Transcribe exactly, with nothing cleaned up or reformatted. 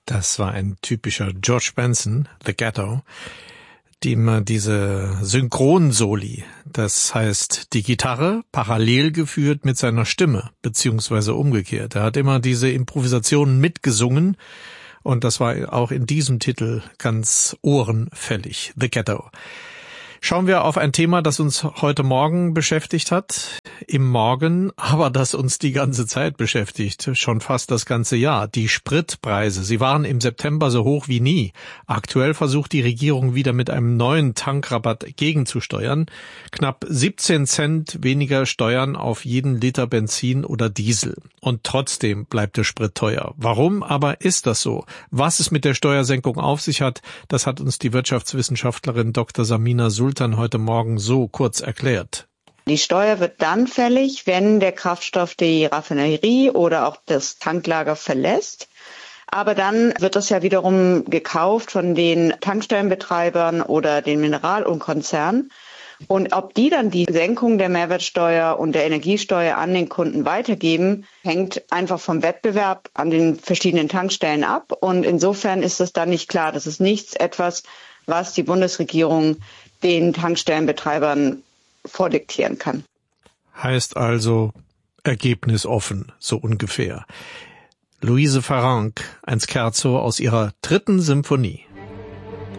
Das war ein typischer George Benson, The Ghetto, die immer diese Synchronsoli, das heißt die Gitarre parallel geführt mit seiner Stimme, beziehungsweise umgekehrt. Er hat immer diese Improvisationen mitgesungen und das war auch in diesem Titel ganz ohrenfällig, The Ghetto. Schauen wir auf ein Thema, das uns heute Morgen beschäftigt hat, im Morgen, aber das uns die ganze Zeit beschäftigt, schon fast das ganze Jahr. Die Spritpreise, sie waren im September so hoch wie nie. Aktuell versucht die Regierung wieder mit einem neuen Tankrabatt gegenzusteuern. Knapp siebzehn Cent weniger Steuern auf jeden Liter Benzin oder Diesel. Und trotzdem bleibt der Sprit teuer. Warum aber ist das so? Was es mit der Steuersenkung auf sich hat, das hat uns die Wirtschaftswissenschaftlerin Doktor Samina Sultan heute Morgen so kurz erklärt. Die Steuer wird dann fällig, wenn der Kraftstoff die Raffinerie oder auch das Tanklager verlässt. Aber dann wird das ja wiederum gekauft von den Tankstellenbetreibern oder den Mineralölkonzernen. Und ob die dann die Senkung der Mehrwertsteuer und der Energiesteuer an den Kunden weitergeben, hängt einfach vom Wettbewerb an den verschiedenen Tankstellen ab. Und insofern ist es dann nicht klar. Das ist nichts etwas, was die Bundesregierung den Tankstellenbetreibern vordiktieren kann. Heißt also ergebnisoffen, so ungefähr. Louise Farrenc, ein Scherzo aus ihrer dritten Symphonie.